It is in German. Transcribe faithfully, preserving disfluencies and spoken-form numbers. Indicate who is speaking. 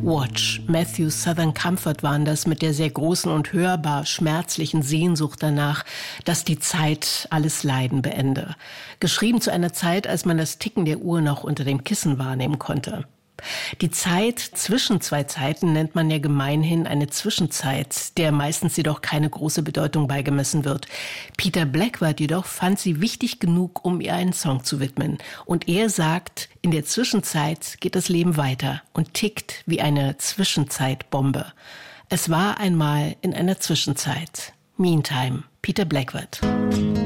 Speaker 1: Watch, Matthew Southern Comfort waren das mit der sehr großen und hörbar schmerzlichen Sehnsucht danach, dass die Zeit alles Leiden beende. Geschrieben zu einer Zeit, als man das Ticken der Uhr noch unter dem Kissen wahrnehmen konnte. Die Zeit zwischen zwei Zeiten nennt man ja gemeinhin eine Zwischenzeit, der meistens jedoch keine große Bedeutung beigemessen wird. Peter Blackwood jedoch fand sie wichtig genug, um ihr einen Song zu widmen. Und er sagt, in der Zwischenzeit geht das Leben weiter und tickt wie eine Zwischenzeitbombe. Es war einmal in einer Zwischenzeit. Meantime, Peter Blackwood.